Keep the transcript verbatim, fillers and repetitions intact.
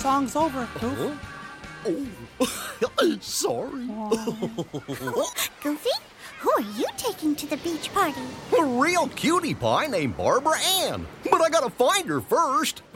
song's over, Goof. Oh, sorry. Goofy, who are you taking to the beach party? A real cutie pie named Barbara Ann. But I gotta find her first.